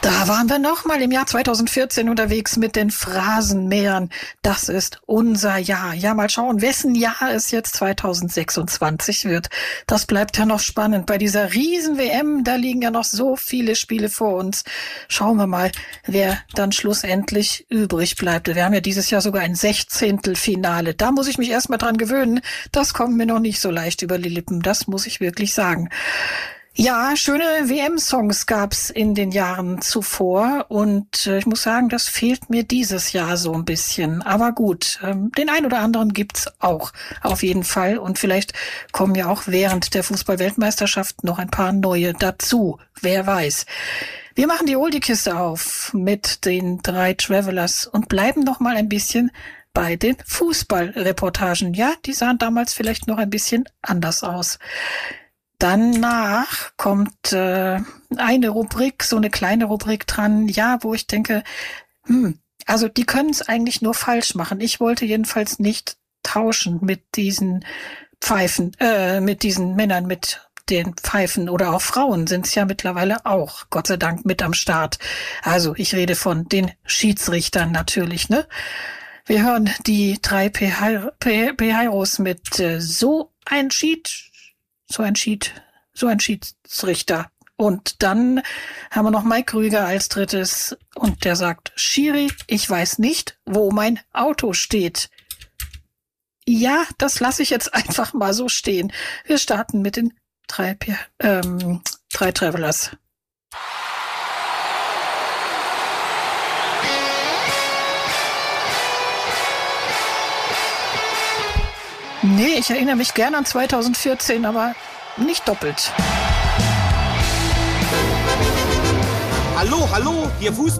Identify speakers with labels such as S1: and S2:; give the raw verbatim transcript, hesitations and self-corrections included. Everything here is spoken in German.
S1: Da waren wir nochmal im Jahr zweitausendvierzehn unterwegs mit den Phrasenmähern. Das ist unser Jahr. Ja, mal schauen, wessen Jahr es jetzt zweitausendsechsundzwanzig wird. Das bleibt ja noch spannend. Bei dieser Riesen-W M, da liegen ja noch so viele Spiele vor uns. Schauen wir mal, wer dann schlussendlich übrig bleibt. Wir haben ja dieses Jahr sogar ein Sechzehntelfinale. Da muss ich mich erstmal dran gewöhnen. Das kommt mir noch nicht so leicht über die Lippen. Das muss ich wirklich sagen. Ja, schöne W M-Songs gab's in den Jahren zuvor und äh, ich muss sagen, das fehlt mir dieses Jahr so ein bisschen. Aber gut, ähm, den einen oder anderen gibt's auch auf jeden Fall und vielleicht kommen ja auch während der Fußball-Weltmeisterschaft noch ein paar neue dazu. Wer weiß. Wir machen die Oldie-Kiste auf mit den drei Travelers und bleiben noch mal ein bisschen bei den Fußballreportagen. Ja, die sahen damals vielleicht noch ein bisschen anders aus. Danach kommt äh, eine Rubrik, so eine kleine Rubrik dran, ja, wo ich denke, hm, also die können es eigentlich nur falsch machen. Ich wollte jedenfalls nicht tauschen mit diesen Pfeifen, äh, mit diesen Männern, mit den Pfeifen oder auch Frauen sind es ja mittlerweile auch, Gott sei Dank, mit am Start. Also ich rede von den Schiedsrichtern natürlich, ne? Wir hören die drei Peheiros mit äh, so ein Schied. So ein Schied, so ein Schiedsrichter. Und dann haben wir noch Mike Krüger als drittes und der sagt, Schiri, ich weiß nicht, wo mein Auto steht. Ja, das lasse ich jetzt einfach mal so stehen. Wir starten mit den drei, ähm, drei Travelers. Nee, ich erinnere mich gern an zweitausendvierzehn, aber nicht doppelt.
S2: Hallo, hallo, hier Fußball.